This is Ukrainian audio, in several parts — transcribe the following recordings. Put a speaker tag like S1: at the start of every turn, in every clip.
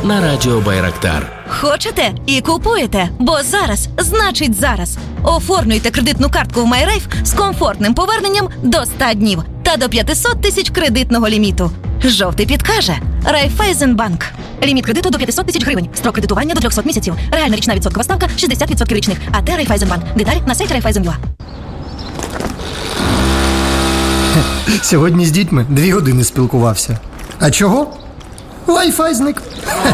S1: на Радіо Байрактар.
S2: Хочете і купуєте, бо зараз значить зараз. Оформлюйте кредитну картку в MyRafe з комфортним поверненням до 100 днів та до 500 тисяч кредитного ліміту. Жовтий підкаже Райфайзенбанк. Ліміт кредиту до 500 тисяч гривень. Строк кредитування до 300 місяців. Реальна річна відсоткова ставка 60% річних. АТ Райфайзенбанк. Деталі на сайті Райфайзен.ua.
S3: Сьогодні з дітьми 2 години спілкувався. А чого? Wi-Fi зник.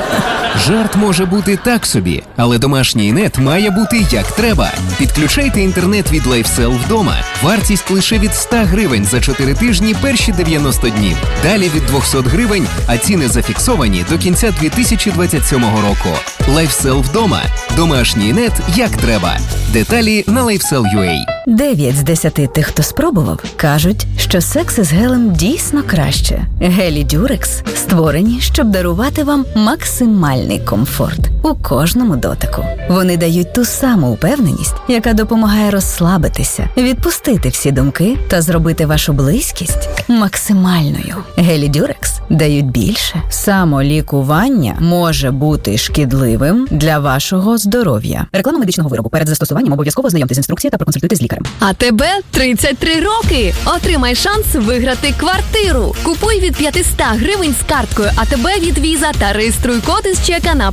S4: Жарт може бути так собі, але домашній нет має бути як треба. Підключайте інтернет від LifeSell вдома. Вартість лише від 100 гривень за 4 тижні перші 90 днів. Далі від 200 гривень, а ціни зафіксовані до кінця 2027 року. LifeSell вдома. Домашній нет як треба. Деталі на LifeSell.ua.
S5: 9 з 10 тих, хто спробував, кажуть, що секс із гелем дійсно краще. Гелі Дюрекс створені, щоб дарувати вам максимальний комфорт у кожному дотику. Вони дають ту саму упевненість, яка допомагає розслабитися, відпустити всі думки та зробити вашу близькість максимальною. Гелі Дюрекс дають більше. Самолікування може бути шкідливим для вашого здоров'я. Реклама медичного виробу. Перед застосуванням обов'язково ознайомтесь з інструкцією та проконсультуйтесь з лікарем.
S6: А тебе 33 роки. Отримай шанс виграти квартиру. Купуй від 500 гривень з карткою АТБ від Віза та реєструй код із чека на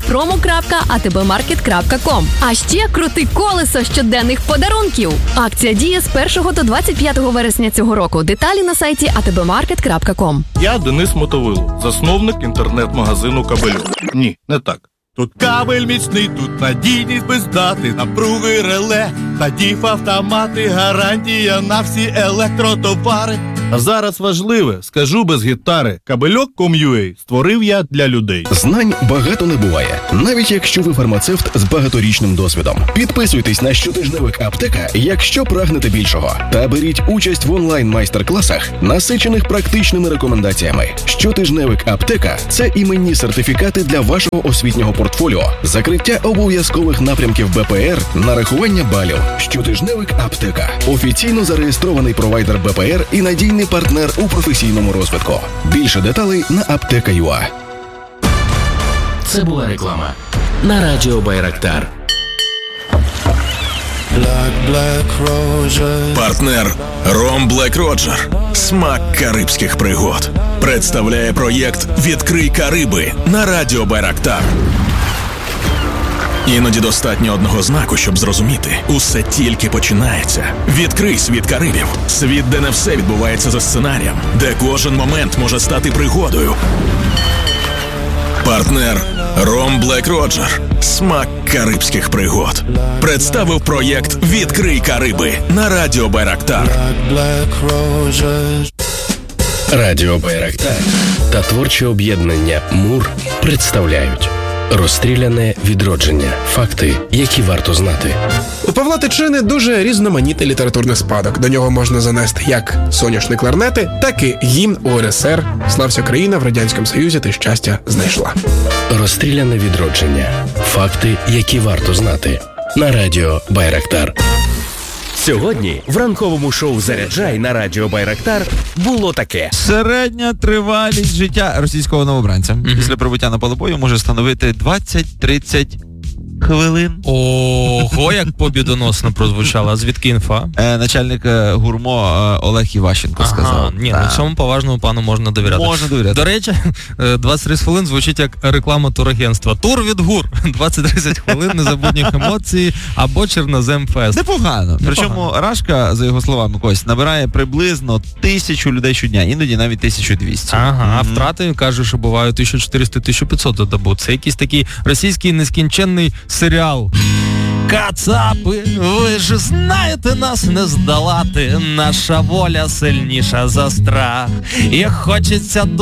S6: promo.atbmarket.com. А ще крути колесо щоденних подарунків. Акція діє з 1 до 25 вересня цього року. Деталі на сайті atbmarket.com.
S7: Я Денис Мотовило, засновник інтернет-магазину «Кабельок». Ні, не так. Тут кабель міцний, тут надійність без дати, напруги реле та діф-автомати, гарантія на всі електротовари. А зараз важливе, скажу без гітари, Кабельок.com.ua створив я для людей.
S8: Знань багато не буває, навіть якщо ви фармацевт з багаторічним досвідом. Підписуйтесь на щотижневик «Аптека», якщо прагнете більшого. Та беріть участь в онлайн-майстер-класах, насичених практичними рекомендаціями. Щотижневик «Аптека» – це іменні сертифікати для вашого освітнього портфоліо, закриття обов'язкових напрямків БПР, нарахування балів. Щотижневик «Аптека» – офіційно зареєстрований провайдер БПР і надійний партнер у професійному розвитку. Більше деталей на аптека.ua.
S1: Це була реклама на Радіо Байрактар.
S9: Партнер Ром Блек Роджер. Смак карибських пригод. Представляє проєкт «Відкрий Кариби» на Радіо Байрактар. Іноді достатньо одного знаку, щоб зрозуміти. Усе тільки починається. Відкрий світ Карибів. Світ, де не все відбувається за сценарієм. Де кожен момент може стати пригодою. Партнер Ром Блек Роджер. Смак карибських пригод. Представив проєкт «Відкрий Кариби» на Радіо Байрактар.
S1: Радіо Байрактар та творче об'єднання «Мур» представляють «Розстріляне відродження. Факти, які варто знати».
S10: У Павла Тичини дуже різноманітний літературний спадок. До нього можна занести як соняшні кларнети, так і гімн УРСР «Слався країна, в Радянському Союзі ти щастя знайшла».
S1: «Розстріляне відродження. Факти, які варто знати». На Радіо Байрактар.
S11: Сьогодні в ранковому шоу «Заряджай» на Радіо Байрактар було таке.
S12: Середня тривалість життя російського новобранця після прибуття на поле бою може становити 20-30 хвилин.
S13: Ого, як побідоносно прозвучало. А звідки інфа?
S12: Начальник ГУРМО Олег Іващенко сказав.
S13: Ні, ну цьому поважному пану можна довіряти.
S12: Можна довіряти.
S13: До речі, 20-30 хвилин звучить як реклама турагентства. Тур від ГУР. 20-30 хвилин незабутніх емоцій або Чорнозем Фест.
S12: Непогано. Причому Рашка, за його словами, Кость, набирає приблизно 1000 людей щодня, іноді навіть 1200.
S13: Ага, а втрати, каже, що бувають 1400-1500 за добу. Це якийсь такий російський нескінченний серіал. Кацапи, ви ж знаєте, нас не здолати. Наша воля сильніша за страх. І хочеться